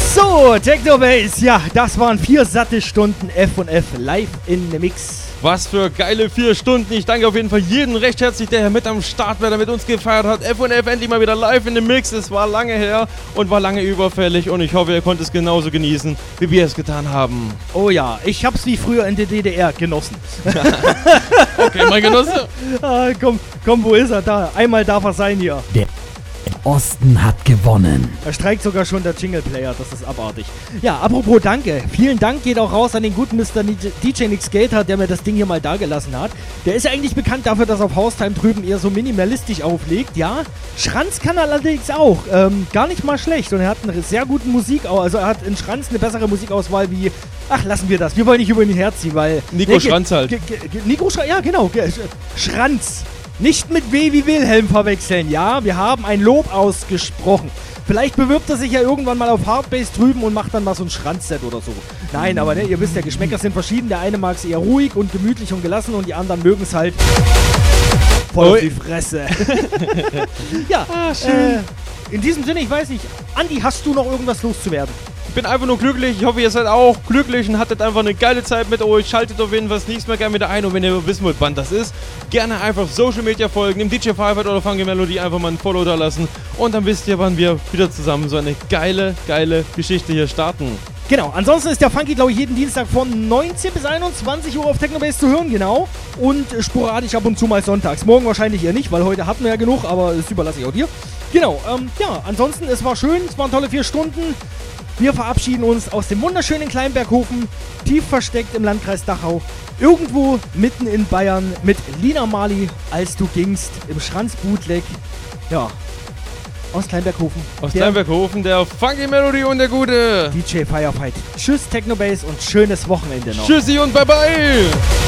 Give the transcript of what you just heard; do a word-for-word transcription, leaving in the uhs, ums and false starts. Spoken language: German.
So, Technobase, ja, das waren vier satte Stunden F und F live in the Mix. Was für geile vier Stunden. Ich danke auf jeden Fall jedem recht herzlich, der hier mit am Start war, der mit uns gefeiert hat. F und F endlich mal wieder live in the Mix. Es war lange her und war lange überfällig und ich hoffe, ihr konntet es genauso genießen, wie wir es getan haben. Oh ja, ich hab's wie früher in der D D R genossen. Okay, mein Genosse. Ah, komm, komm, wo ist er? Da, einmal darf er sein hier. Der Osten hat gewonnen. Da streikt sogar schon der Jingle-Player, das ist abartig. Ja, apropos Danke. Vielen Dank geht auch raus an den guten Mister D J Nix Gator, der mir das Ding hier mal dagelassen hat. Der ist ja eigentlich bekannt dafür, dass er auf Haustime drüben eher so minimalistisch auflegt, ja. Schranz kann er allerdings auch. Ähm, gar nicht mal schlecht. Und er hat eine sehr gute Musik, also er hat in Schranz eine bessere Musikauswahl wie, ach, lassen wir das. Wir wollen nicht über ihn herziehen, weil... Nico nee, Schranz halt. G- G- Nico Schranz, ja genau. G- Schranz. Nicht mit W wie Wilhelm verwechseln, ja? Wir haben ein Lob ausgesprochen. Vielleicht bewirbt er sich ja irgendwann mal auf Hardbase drüben und macht dann mal so ein Schranzset oder so. Nein, aber ne, ihr wisst ja, Geschmäcker sind verschieden. Der eine mag es eher ruhig und gemütlich und gelassen und die anderen mögen es halt voll auf die Fresse. Ja, ah, schön. Äh, in diesem Sinne, ich weiß nicht, Andi, hast du noch irgendwas loszuwerden? Ich bin einfach nur glücklich. Ich hoffe, ihr seid auch glücklich und hattet einfach eine geile Zeit mit euch. Schaltet auf jeden Fall das nächste Mal gerne wieder ein. Und wenn ihr wissen wollt, wann das ist, gerne einfach auf Social Media folgen, dem D J Five oder Funky Melody einfach mal ein Follow da lassen. Und dann wisst ihr, wann wir wieder zusammen so eine geile, geile Geschichte hier starten. Genau, ansonsten ist der Funky, glaube ich, jeden Dienstag von neunzehn bis einundzwanzig Uhr auf Technobase zu hören, genau. Und äh, sporadisch ab und zu mal sonntags. Morgen wahrscheinlich eher nicht, weil heute hatten wir ja genug, aber das überlasse ich auch dir. Genau, ähm, ja, ansonsten, es war schön, es waren tolle vier Stunden. Wir verabschieden uns aus dem wunderschönen Kleinberghofen, tief versteckt im Landkreis Dachau, irgendwo mitten in Bayern mit Lina Marley, als du gingst, im Schranz-Bootleg. Ja, aus Kleinberghofen. Aus Kleinberghofen, der Funky Melody und der gute D J Firefight. Tschüss Technobase und schönes Wochenende noch. Tschüssi und bye bye.